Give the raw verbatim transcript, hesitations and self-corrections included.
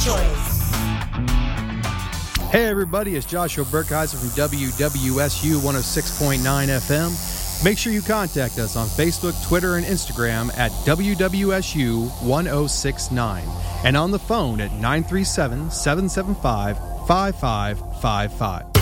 choice. Hey everybody, it's Joshua Burkheiser from W W S U one oh six point nine F M. Make sure you contact us on Facebook, Twitter, and Instagram at W W S U one oh six nine and on the phone at nine three seven, seven seven five, five five five five.